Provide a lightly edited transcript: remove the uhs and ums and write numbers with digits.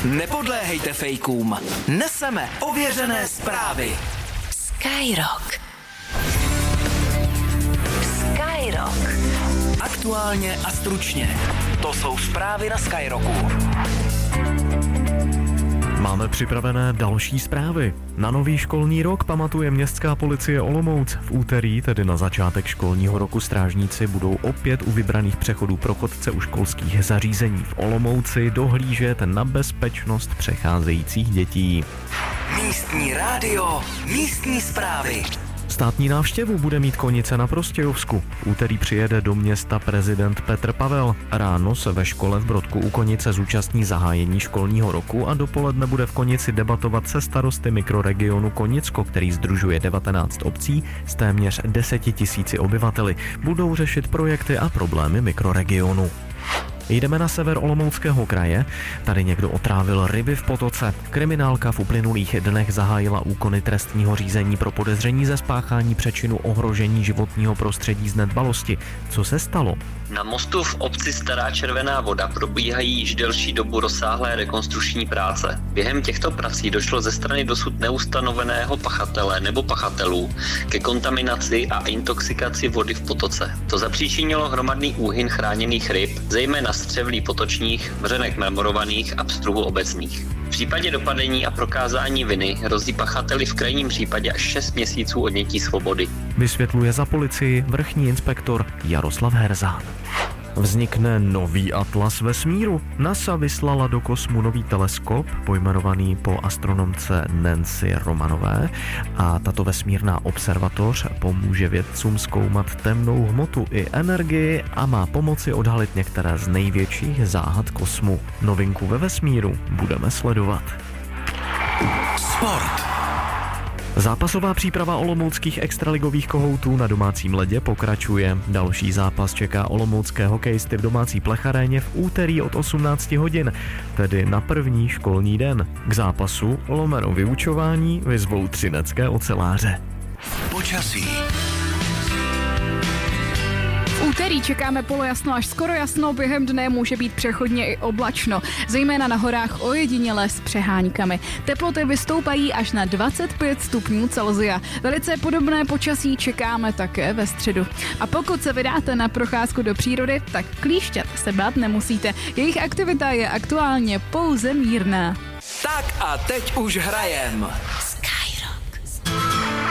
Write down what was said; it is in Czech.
Nepodléhejte fejkům. Neseme ověřené zprávy. Skyrock. Skyrock. Aktuálně a stručně. To jsou zprávy na Skyrocku. Máme připravené další zprávy. Na nový školní rok pamatuje městská policie Olomouc. V úterý, tedy na začátek školního roku, strážníci budou opět u vybraných přechodů pro chodce u školských zařízení v Olomouci dohlížet na bezpečnost přecházejících dětí. Místní rádio, místní zprávy. Státní návštěvu bude mít Konice na Prostějovsku. V úterý přijede do města prezident Petr Pavel. Ráno se ve škole v Brodku u Konice zúčastní zahájení školního roku a dopoledne bude v Konici debatovat se starosty mikroregionu Konicko, který sdružuje 19 obcí s téměř 10 000 obyvateli. Budou řešit projekty a problémy mikroregionu. Jdeme na sever Olomouckého kraje. Tady někdo otrávil ryby v potoce. Kriminálka v uplynulých dnech zahájila úkony trestního řízení pro podezření ze spáchání přečinu ohrožení životního prostředí z nedbalosti. Co se stalo? Na mostu v obci Stará Červená Voda probíhají již delší dobu rozsáhlé rekonstrukční práce. Během těchto prací došlo ze strany dosud neustanoveného pachatele nebo pachatelů ke kontaminaci a intoxikaci vody v potoce. To zapříčinilo hromadný úhyn chráněných ryb, zejména střevlí potočních, vřenek mramorovaných a pstruhů obecných. V případě dopadení a prokázání viny hrozí pachateli v krajním případě až 6 měsíců odnětí svobody. Vysvětluje za policii vrchní inspektor Jaroslav Herzán. Vznikne nový atlas vesmíru. NASA vyslala do kosmu nový teleskop, pojmenovaný po astronomce Nancy Romanové, a tato vesmírná observatoř pomůže vědcům zkoumat temnou hmotu i energii a má pomoci odhalit některé z největších záhad kosmu. Novinku ve vesmíru budeme sledovat. Sport. Zápasová příprava olomouckých extraligových kohoutů na domácím ledě pokračuje. Další zápas čeká olomoucké hokejisty v domácí plecharéně v úterý od 18 hodin, tedy na první školní den. K zápasu lomeno vyučování vyzvou třinecké oceláře. Počasí. V úterý čekáme polojasno až skoro jasno, během dne může být přechodně i oblačno, zejména na horách ojediněle s přeháňkami. Teploty vystoupají až na 25 stupňů Celsia. Velice podobné počasí čekáme také ve středu. A pokud se vydáte na procházku do přírody, tak klíšťat se bát nemusíte. Jejich aktivita je aktuálně pouze mírná. Tak a teď už hrajem.